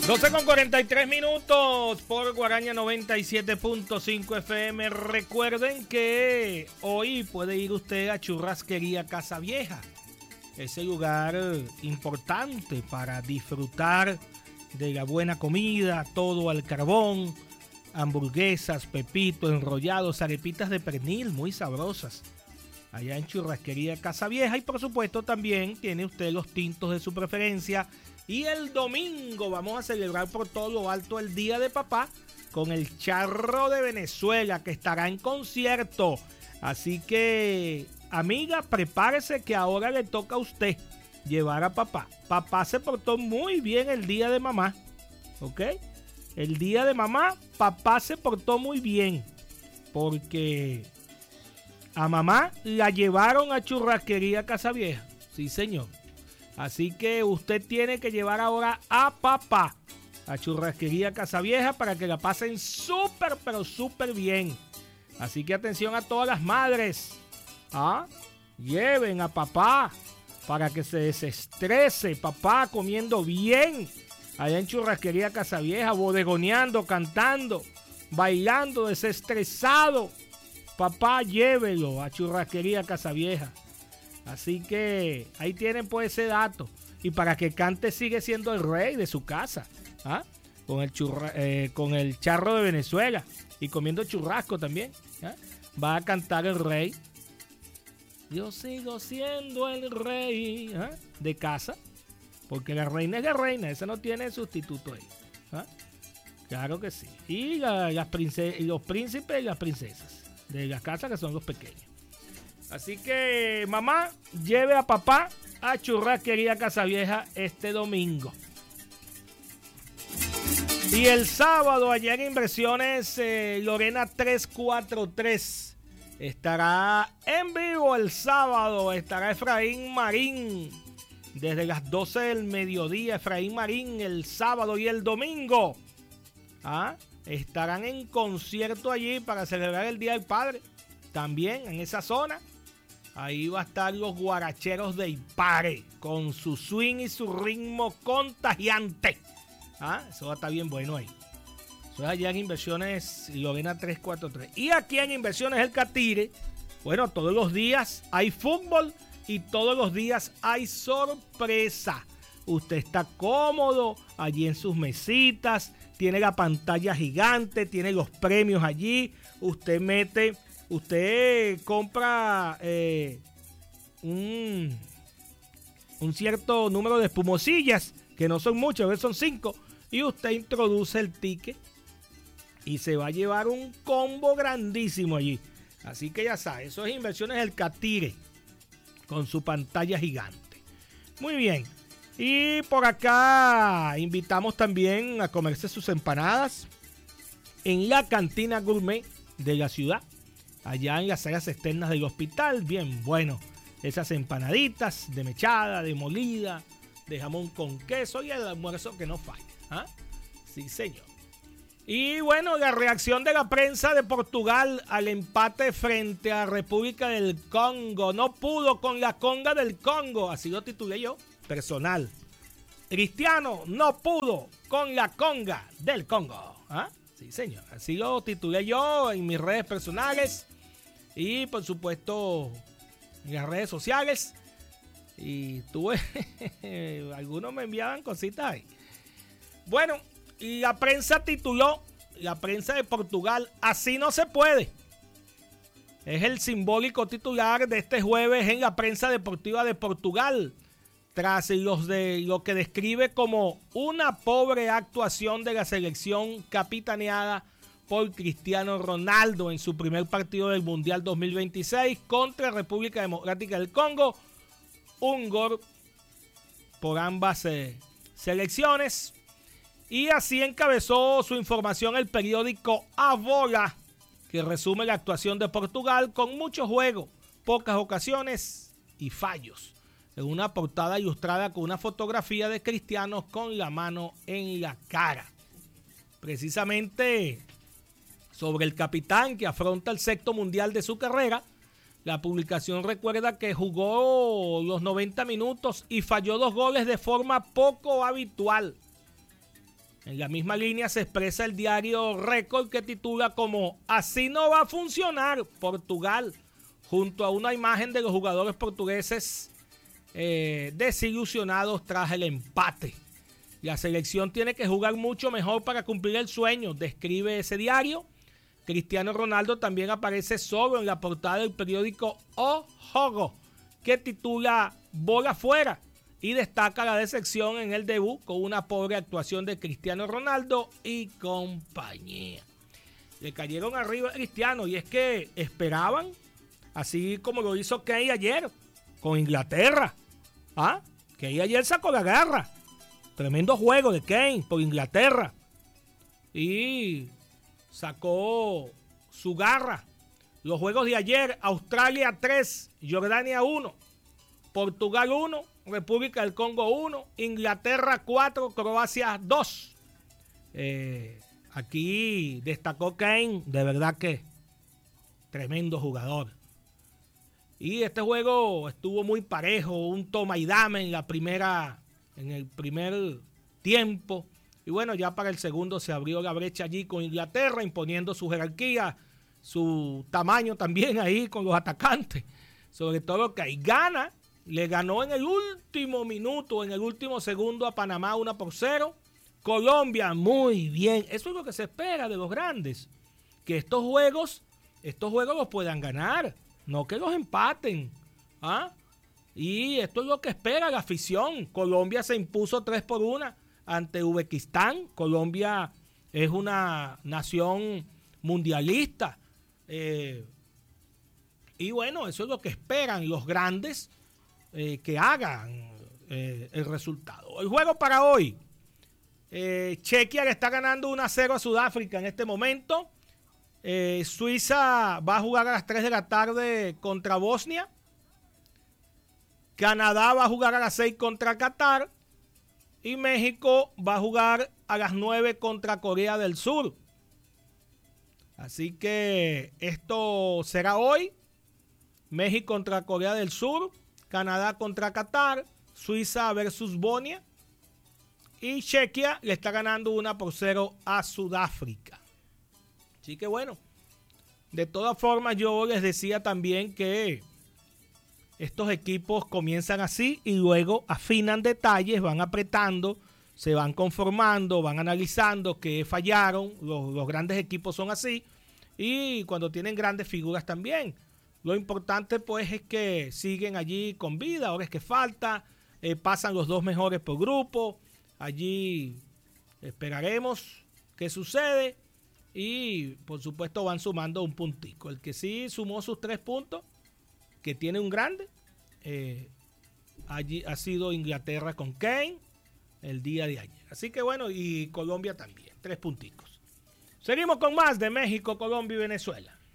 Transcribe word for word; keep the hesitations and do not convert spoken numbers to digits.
doce con cuarenta y tres minutos por Guaraña noventa y siete punto cinco F M. Recuerden que hoy puede ir usted a Churrasquería Casa Vieja, ese lugar importante para disfrutar de la buena comida, todo al carbón, hamburguesas, pepito, enrollados, arepitas de pernil muy sabrosas, allá en Churrasquería Casa Vieja. Y por supuesto también tiene usted los tintos de su preferencia. Y el domingo vamos a celebrar por todo lo alto el Día de Papá con el Charro de Venezuela, que estará en concierto. Así que, amiga, prepárese que ahora le toca a usted llevar a papá. Papá se portó muy bien el día de mamá, ¿ok? El día de mamá, papá se portó muy bien, porque a mamá la llevaron a Churrasquería Casa Vieja. Sí, señor. Así que usted tiene que llevar ahora a papá a Churrasquería Casa Vieja para que la pasen súper, pero súper bien. Así que atención a todas las madres. ¿Ah? Lleven a papá para que se desestrese. Papá comiendo bien allá en Churrasquería Casa Vieja, bodegoneando, cantando, bailando, desestresado. Papá, llévelo a Churrasquería Casa Vieja. Así que ahí tienen pues ese dato. Y para que cante sigue siendo el rey de su casa. ¿Ah? Con el, churra, eh, con el charro de Venezuela. Y comiendo churrasco también. ¿Ah? Va a cantar el rey. Yo sigo siendo el rey, ¿ah?, de casa. Porque la reina es la reina. Esa no tiene sustituto ahí. ¿Ah? Claro que sí. Y la, las princes, los príncipes y las princesas de la casa, que son los pequeños. Así que, mamá, lleve a papá a Churrasquería Casa Vieja este domingo. Y el sábado, allá en Inversiones eh, Lorena tres cuatro tres, estará en vivo el sábado. Estará Efraín Marín desde las doce del mediodía. Efraín Marín el sábado y el domingo. ¿Ah? Estarán en concierto allí para celebrar el Día del Padre. También en esa zona. Ahí va a estar los guaracheros de Ipare con su swing y su ritmo contagiante. ¿Ah? Eso va a estar bien bueno ahí. Eso es allá en Inversiones Lorena tres cuatro tres. Y aquí en Inversiones El Catire, bueno, todos los días hay fútbol y todos los días hay sorpresa. Usted está cómodo allí en sus mesitas, tiene la pantalla gigante, tiene los premios allí. Usted mete... Usted compra eh, un, un cierto número de espumosillas, que no son muchas, a veces son cinco, y usted introduce el ticket y se va a llevar un combo grandísimo allí. Así que ya sabe, eso es Inversiones El Catire, con su pantalla gigante. Muy bien, y por acá invitamos también a comerse sus empanadas en la cantina gourmet de la ciudad, allá en las áreas externas del hospital. Bien bueno, esas empanaditas de mechada, de molida, de jamón con queso y el almuerzo que no falla. ¿Ah? Sí, señor. Y bueno, la reacción de la prensa de Portugal al empate frente a República del Congo. No pudo con la conga del Congo, así lo titulé yo, personal. Cristiano no pudo con la conga del Congo. ¿Ah? Sí, señor. Así lo titulé yo en mis redes personales. Y por supuesto en las redes sociales. Y tuve algunos me enviaban cositas ahí. Bueno, y la prensa tituló, la prensa de Portugal, así no se puede. Es el simbólico titular de este jueves en la prensa deportiva de Portugal, tras los de lo que describe como una pobre actuación de la selección capitaneada por Cristiano Ronaldo en su primer partido del Mundial dos mil veintiséis contra República Democrática del Congo. Un gol por ambas eh, selecciones. Y así encabezó su información el periódico A Bola, que resume la actuación de Portugal con mucho juego, pocas ocasiones y fallos, en una portada ilustrada con una fotografía de Cristiano con la mano en la cara. Precisamente sobre el capitán que afronta el sexto mundial de su carrera, la publicación recuerda que jugó los noventa minutos y falló dos goles de forma poco habitual. En la misma línea se expresa el diario Récord, que titula como "Así no va a funcionar Portugal", junto a una imagen de los jugadores portugueses eh, desilusionados tras el empate. La selección tiene que jugar mucho mejor para cumplir el sueño, describe ese diario. Cristiano Ronaldo también aparece solo en la portada del periódico O Jogo, que titula "Bola fuera", y destaca la decepción en el debut con una pobre actuación de Cristiano Ronaldo y compañía. Le cayeron arriba a Cristiano, y es que esperaban, así como lo hizo Kane ayer con Inglaterra. ¿Ah? Kane ayer sacó la garra. Tremendo juego de Kane por Inglaterra. Y sacó su garra. Los juegos de ayer: Australia tres, Jordania uno, Portugal uno, República del Congo uno, Inglaterra cuatro, Croacia dos. Eh, aquí destacó Kane, de verdad que tremendo jugador. Y este juego estuvo muy parejo, un toma y dame en la primera, en el primer tiempo. Y bueno, ya para el segundo se abrió la brecha allí con Inglaterra, imponiendo su jerarquía, su tamaño también ahí con los atacantes. Sobre todo que ahí gana, le ganó en el último minuto, en el último segundo a Panamá uno por cero. Colombia, muy bien. Eso es lo que se espera de los grandes. Que estos juegos, estos juegos los puedan ganar, no que los empaten. ¿Ah? Y esto es lo que espera la afición. Colombia se impuso tres por uno ante Uzbekistán. Colombia es una nación mundialista. Eh, y bueno, eso es lo que esperan los grandes, eh, que hagan eh, el resultado. El juego para hoy. Eh, Chequia le está ganando uno a cero a Sudáfrica en este momento. Eh, Suiza va a jugar a las tres de la tarde contra Bosnia. Canadá va a jugar a las seis contra Qatar. Y México va a jugar a las nueve contra Corea del Sur. Así que esto será hoy. México contra Corea del Sur. Canadá contra Qatar. Suiza versus Bosnia. Y Chequia le está ganando uno por cero a Sudáfrica. Así que bueno, de todas formas yo les decía también que estos equipos comienzan así y luego afinan detalles, van apretando, se van conformando, van analizando qué fallaron. Los, los grandes equipos son así, y cuando tienen grandes figuras también. Lo importante pues es que siguen allí con vida. Ahora es que falta, eh, pasan los dos mejores por grupo. Allí esperaremos qué sucede. Y por supuesto van sumando un puntico. El que sí sumó sus tres puntos, que tiene un grande, eh, allí ha sido Inglaterra con Kane el día de ayer. Así que bueno, y Colombia también, tres punticos. Seguimos con más de México, Colombia y Venezuela.